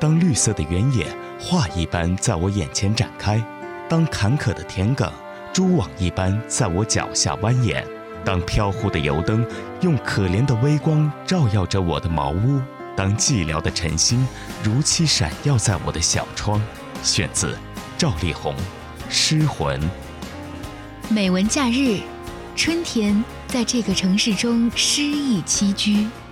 当绿色的原野画一般在我眼前展开，当坎坷的田埂蛛网一般在我脚下蜿蜒，当飘忽的油灯用可怜的微光照耀着我的茅屋，当寂寥的晨星如期闪耀在我的小窗。选自赵丽宏《诗魂》。 美文假日，春天在这个城市中诗意栖居。